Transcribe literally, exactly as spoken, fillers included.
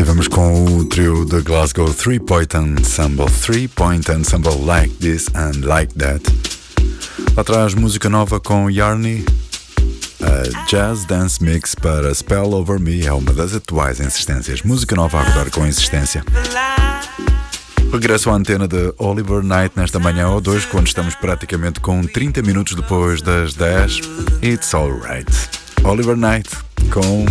vamos com o trio de Glasgow Three Point Ensemble. Three Point Ensemble, Like This and Like That. Lá atrás, música nova com Yarny. A Jazz Dance Mix para Spell Over Me é uma das atuais insistências. Música nova a rodar com insistência. Regresso à antena de Oliver Knight nesta manhã ou dois, quando estamos praticamente com trinta minutos depois das dez. It's Alright. Oliver Knight com